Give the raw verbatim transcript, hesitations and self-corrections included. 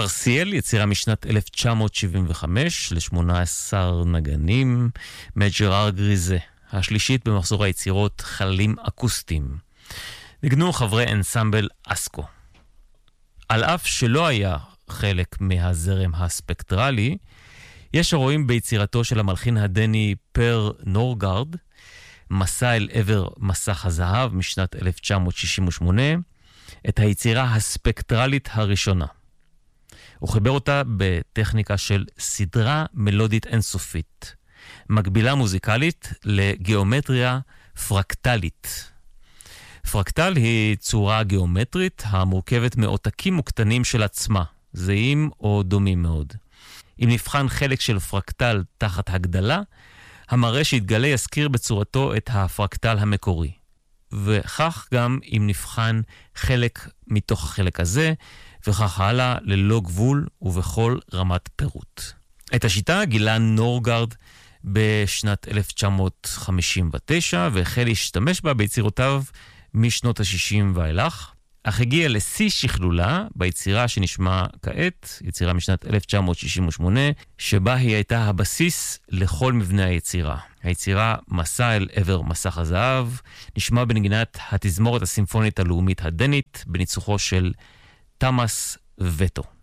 פרסיאל, יצירה משנת אלף תשע מאות שבעים וחמש ל-שמונה עשר נגנים, מג'רר גריזה, השלישית במחזור היצירות חללים אקוסטיים. נגנו חברי אנסמבל אסקו. על אף שלא היה חלק מהזרם הספקטרלי, יש הרואים ביצירתו של המלחין הדני פר נורגרד, מסע אל עבר מסך הזהב משנת אלף תשע מאות שישים ושמונה, את היצירה הספקטרלית הראשונה. הוא חיבר אותה בטכניקה של סדרה מלודית אינסופית, מקבילה מוזיקלית לגיאומטריה פרקטלית. פרקטל היא צורה גיאומטרית המורכבת מעותקים וקטנים של עצמה, זהים או דומים מאוד. אם נבחן חלק של פרקטל תחת הגדלה, המראה שהתגלה יזכיר בצורתו את הפרקטל המקורי. וכך גם אם נבחן חלק מתוך החלק הזה, וכך הלאה ללא גבול ובכל רמת פירוט. את השיטה גילה נורגרד בשנת אלף תשע מאות חמישים ותשע, והחל להשתמש בה ביצירותיו משנות ה-שישים ואילך, אך הגיע לשיא שכלולה ביצירה שנשמע כעת, יצירה משנת אלף תשע מאות שישים ושמונה, שבה היא הייתה הבסיס לכל מבנה היצירה. היצירה מסע אל עבר מסך הזהב נשמע בנגינת התזמורת הסימפונית הלאומית הדנית בניצוחו של תמאס וטו.